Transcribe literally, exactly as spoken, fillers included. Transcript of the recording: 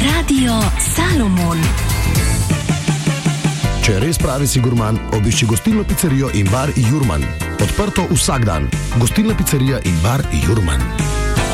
Radio Salomon. Če res pravi si gurman, obišči gostilno pizzerijo in bar Jurman. Odprto vsak dan. Gostilna pizzerija in bar Jurman.